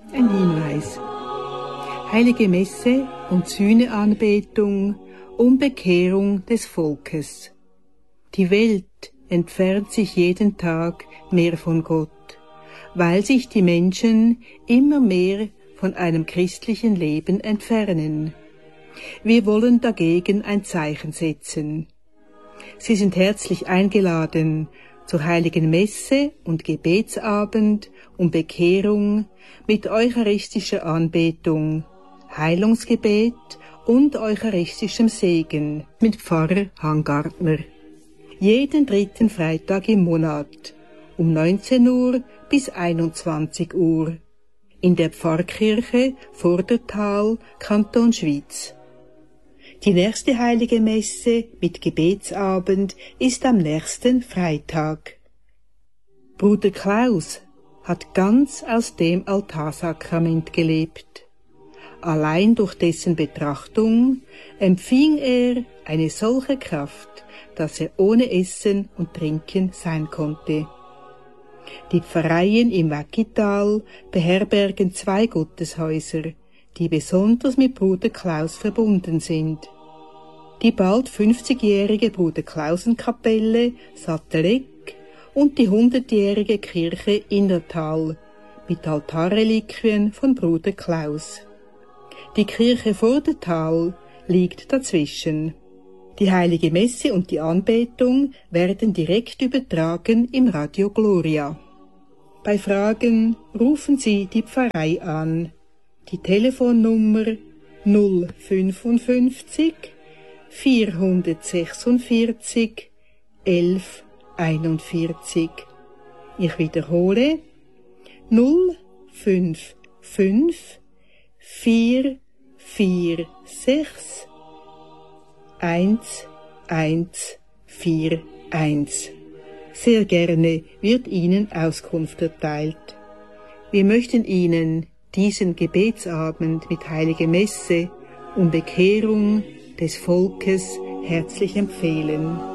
Ein Hinweis. Heilige Messe und Sühneanbetung um Bekehrung des Volkes. Die Welt entfernt sich jeden Tag mehr von Gott, weil sich die Menschen immer mehr von einem christlichen Leben entfernen. Wir wollen dagegen ein Zeichen setzen. Sie sind herzlich eingeladen zur Heiligen Messe und Gebetsabend um Bekehrung mit eucharistischer Anbetung, Heilungsgebet und eucharistischem Segen mit Pfarrer Hangartner. Jeden 3. Freitag im Monat um 19 Uhr bis 21 Uhr in der Pfarrkirche Vordertal, Kanton Schwyz. Die nächste Heilige Messe mit Gebetsabend ist am nächsten Freitag. Bruder Klaus hat ganz aus dem Altarsakrament gelebt. Allein durch dessen Betrachtung empfing er eine solche Kraft, dass er ohne Essen und Trinken sein konnte. Die Pfarreien im Wägital beherbergen 2 Gotteshäuser, die besonders mit Bruder Klaus verbunden sind. Die bald 50-jährige Bruder Klausenkapelle Sattelegg und die 100-jährige Kirche Innertal mit Altarreliquien von Bruder Klaus. Die Kirche Vordertal liegt dazwischen. Die Heilige Messe und die Anbetung werden direkt übertragen im Radio Gloria. Bei Fragen rufen Sie die Pfarrei an. Die Telefonnummer 055 446 1141. Ich wiederhole 055 446 1141. Sehr gerne wird Ihnen Auskunft erteilt. Wir möchten Ihnen diesen Gebetsabend mit Heilige Messe um Bekehrung des Volkes herzlich empfehlen.